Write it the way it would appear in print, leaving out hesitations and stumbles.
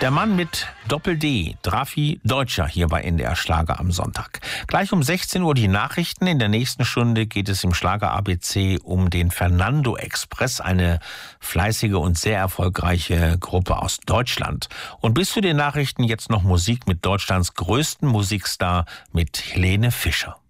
Der Mann mit Doppel-D, Drafi Deutscher, hier bei NDR Schlager am Sonntag. Gleich um 16 Uhr die Nachrichten. In der nächsten Stunde geht es im Schlager ABC um den Fernando Express, eine fleißige und sehr erfolgreiche Gruppe aus Deutschland. Und bis zu den Nachrichten jetzt noch Musik mit Deutschlands größten Musikstar, mit Helene Fischer.